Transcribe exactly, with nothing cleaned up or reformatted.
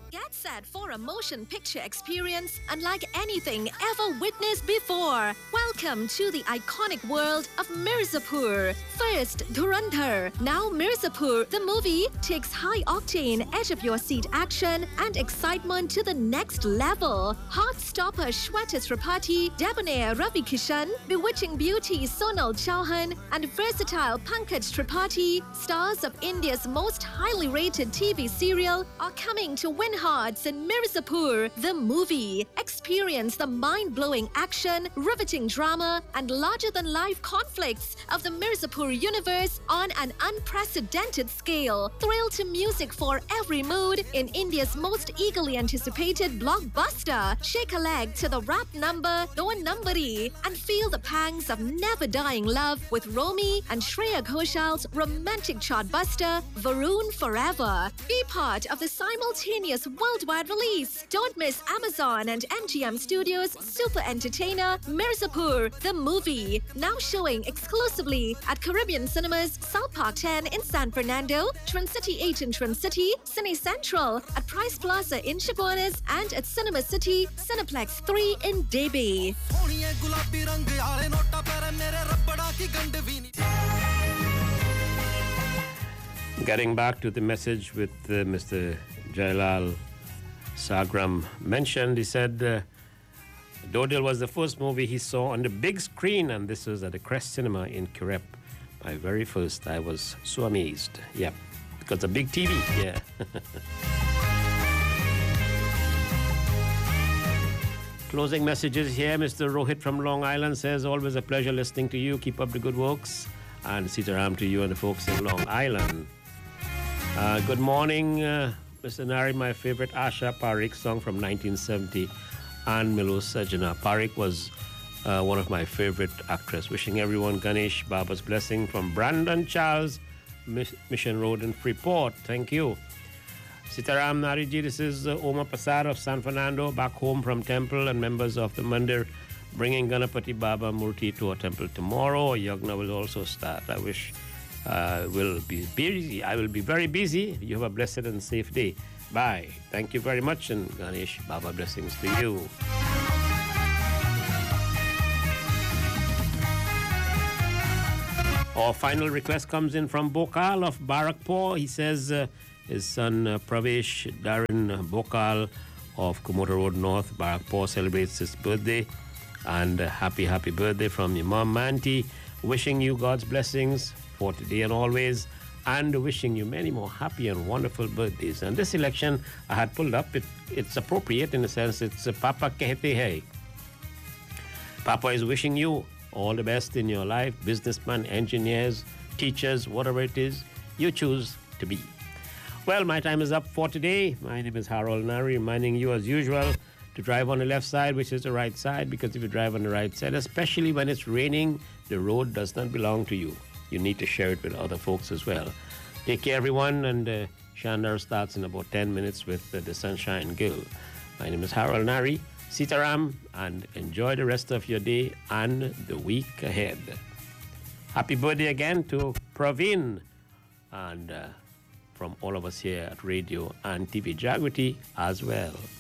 Get set for a motion picture experience unlike anything ever witnessed before. Welcome to the iconic world of Mirzapur. First, Dhurandhar. Now Mirzapur, the movie, takes high-octane, edge-of-your-seat action and excitement to the next level. Heart-stopper Shweta Tripathi, debonair Ravi Kishan, bewitching beauty Sonal Chauhan, and versatile Pankaj Tripathi, stars of India's most highly rated T V serial, are coming to win hearts in Mirzapur, the movie. Experience the mind-blowing action, riveting drama, and larger-than-life conflicts of the Mirzapur universe on an unprecedented scale. Thrill to music for every mood in India's most eagerly anticipated blockbuster. Shake a leg to the rap number Do Numbari and feel the pangs of never-dying love with Romy and Shreya Ghoshal's romantic chartbuster Varun Forever. Be part of the simultaneous worldwide release. Don't miss Amazon and M G M Studios' super entertainer Mirzapur, the movie. Now showing exclusively at Caribbean Cinemas, South Park ten in San Fernando, Twin City eight in Twin City, Cine Central at Price Plaza in Chaguanas, and at Cinema City, Cineplex three in Debi. Getting back to the message with uh, Mister Jailal Sagram mentioned, he said uh, Dodil was the first movie he saw on the big screen, and this was at the Crest Cinema in Kirep. My very first. I was so amazed. Yeah, because a big T V. Yeah. Closing messages here. Mister Rohit from Long Island says, always a pleasure listening to you. Keep up the good works. And Sitaram to you and the folks in Long Island. Uh, good morning, uh, Mister Nari. My favorite Asha Parikh song from nineteen seventy, and Milo Sajana. Parikh was uh, one of my favorite actors. Wishing everyone Ganesh Baba's blessing from Brandon Charles, Mission Road in Freeport. Thank you. Sitaram Nariji, this is uh, Oma Pasar of San Fernando, back home from temple, and members of the Mandir bringing Ganapati Baba Murti to our temple tomorrow. Yagna will also start. I wish uh, will be busy. I will be very busy. You have a blessed and safe day. Bye. Thank you very much, and Ganesh Baba blessings to you. Our final request comes in from Bokal of Barakpur. He says uh, his son uh, Pravesh Darren Bokal of Kumota Road North, Barakpur, celebrates his birthday. And uh, happy, happy birthday from your mom, Manti. Wishing you God's blessings for today and always, and wishing you many more happy and wonderful birthdays. And this election I had pulled up, it, it's appropriate in the sense it's uh, Papa Kehte Hai. Papa is wishing you all the best in your life, businessmen, engineers, teachers, whatever it is you choose to be. Well, my time is up for today. My name is Harold Nari, reminding you as usual to drive on the left side, which is the right side, because if you drive on the right side, especially when it's raining, the road does not belong to you. You need to share it with other folks as well. Take care, everyone, and uh, Shandar starts in about ten minutes with uh, the Sunshine Girl. My name is Harold Nari, Sitaram, and enjoy the rest of your day and the week ahead. Happy birthday again to Praveen, and uh, from all of us here at Radio and T V Jagriti as well.